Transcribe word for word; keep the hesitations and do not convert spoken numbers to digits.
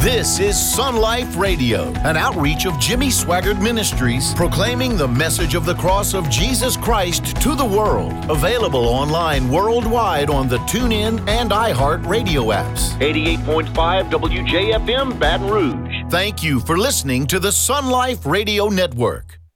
This is Sun Life Radio, an outreach of Jimmy Swaggart Ministries, proclaiming the message of the cross of Jesus Christ to the world. Available online worldwide on the TuneIn and iHeart radio apps. eighty-eight point five W J F M, Baton Rouge. Thank you for listening to the Sun Life Radio Network.